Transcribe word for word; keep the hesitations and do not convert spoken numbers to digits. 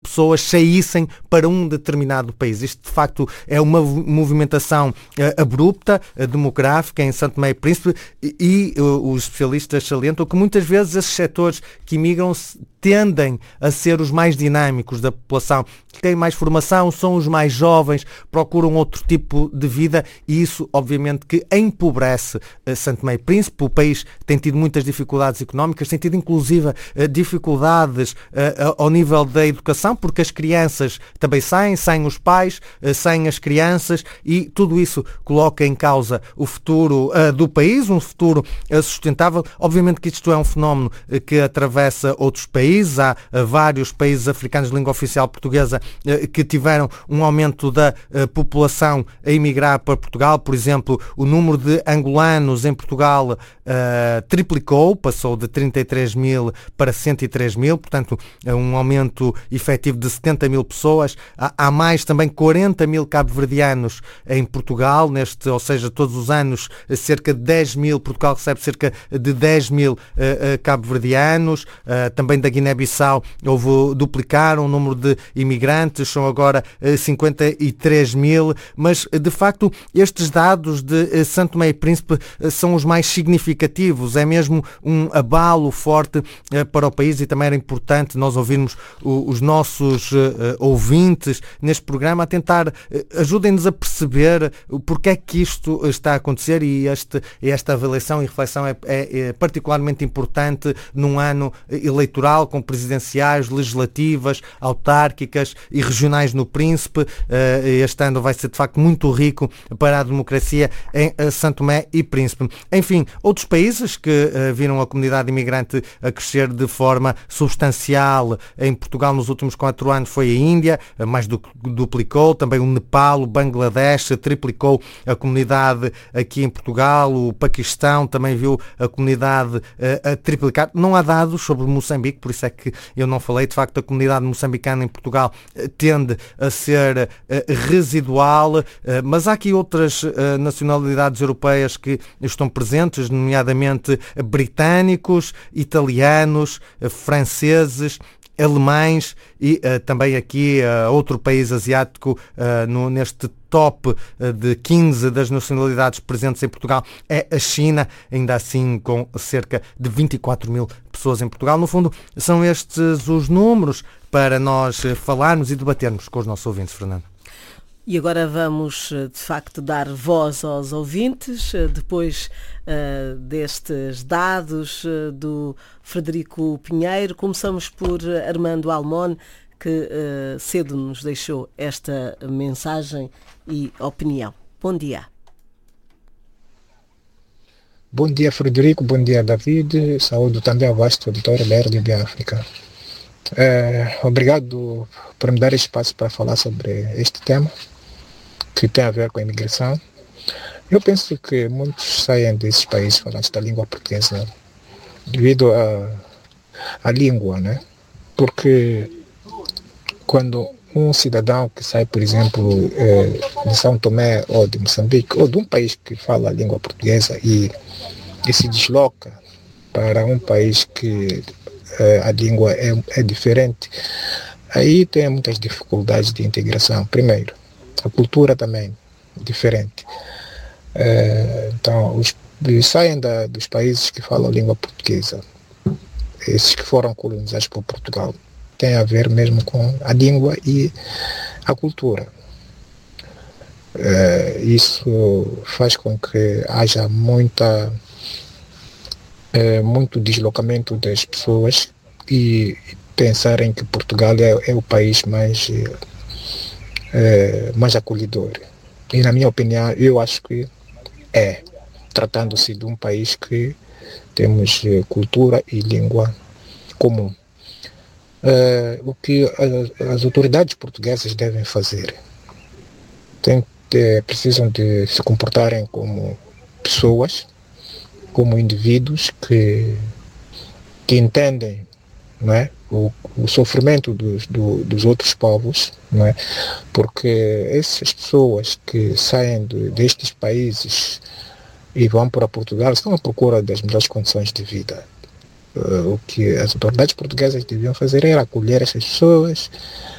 pessoas saíssem para um determinado país. Isto, de facto, é uma movimentação uh, abrupta, uh, demográfica em São Tomé e Príncipe e, e uh, os especialistas salientam que muitas vezes esses setores que imigram tendem a ser os mais dinâmicos da população, que têm mais formação, são os mais jovens, procuram outro tipo de vida e isso, obviamente, que empobrece uh, São Tomé e Príncipe. O país tem tido muitas dificuldades económicas, tem tido, inclusive, uh, dificuldades uh, ao nível da educação, porque as crianças também saem, saem os pais, uh, saem as crianças e tudo isso coloca em causa o futuro uh, do país, um futuro uh, sustentável. Obviamente que isto é um fenómeno uh, que atravessa outros países. Há uh, vários países africanos de língua oficial portuguesa uh, que tiveram um aumento da uh, população a emigrar para Portugal. Por exemplo, o número de angolanos em Portugal uh, triplicou, passou de trinta e três mil para cento e três mil, portanto, é um aumento efetivo de setenta mil pessoas. Há, há mais também quarenta mil cabo-verdianos em Portugal, neste, ou seja, todos os anos cerca de dez mil, Portugal recebe cerca de dez mil uh, uh, cabo-verdianos, uh, também da Guiné-Bissau houve duplicar o número de imigrantes, são agora cinquenta e três mil, mas de facto estes dados de São Tomé e Príncipe são os mais significativos, é mesmo um abalo forte para o país e também era importante nós ouvirmos os nossos ouvintes neste programa a tentar, ajudem-nos a perceber porque é que isto está a acontecer e este, esta avaliação e reflexão é, é, é particularmente importante num ano eleitoral com presidenciais, legislativas, autárquicas e regionais no Príncipe. Este ano vai ser de facto muito rico para a democracia em São Tomé e Príncipe. Enfim, outros países que viram a comunidade imigrante a crescer de forma substancial em Portugal nos últimos quatro anos foi a Índia, mais do que duplicou, também o Nepal, o Bangladesh triplicou a comunidade aqui em Portugal, o Paquistão também viu a comunidade a triplicar. Não há dados sobre Moçambique, por isso é que eu não falei. De facto, a comunidade moçambicana em Portugal tende a ser uh, residual, uh, mas há aqui outras uh, nacionalidades europeias que estão presentes, nomeadamente britânicos, italianos, uh, franceses, alemães e uh, também aqui uh, outro país asiático uh, no, neste top uh, de quinze das nacionalidades presentes em Portugal é a China, ainda assim com cerca de vinte e quatro mil pessoas em Portugal. No fundo, são estes os números para nós uh, falarmos e debatermos com os nossos ouvintes, Fernando. E agora vamos, de facto, dar voz aos ouvintes, depois uh, destes dados uh, do Frederico Pinheiro. Começamos por Armando Almon, que uh, cedo nos deixou esta mensagem e opinião. Bom dia. Bom dia, Frederico. Bom dia, David. Saúde também ao vasto auditório da R D B África. É, obrigado por me dar espaço para falar sobre este tema que tem a ver com a imigração. Eu penso que muitos saem desses países falantes da língua portuguesa devido à língua, né? Porque quando um cidadão que sai, por exemplo, é, de São Tomé ou de Moçambique ou de um país que fala a língua portuguesa e, e se desloca para um país que é, a língua é, é diferente, aí tem muitas dificuldades de integração. Primeiro, a cultura também é diferente. É, então, os, eles saem da, dos países que falam a língua portuguesa, esses que foram colonizados por Portugal, tem a ver mesmo com a língua e a cultura. É, isso faz com que haja muita, é, muito deslocamento das pessoas e pensarem que Portugal é, é o país mais, é, mais acolhedor. E na minha opinião, eu acho que é, tratando-se de um país que temos cultura e língua comum. Uh, o que as, as autoridades portuguesas devem fazer? Tem, é, precisam de se comportarem como pessoas, como indivíduos que, que entendem, não é, o, o sofrimento dos, do, dos outros povos, não é? Porque essas pessoas que saem de, destes países e vão para Portugal estão à procura das melhores condições de vida. Uh, o que as autoridades portuguesas deviam fazer era acolher essas pessoas,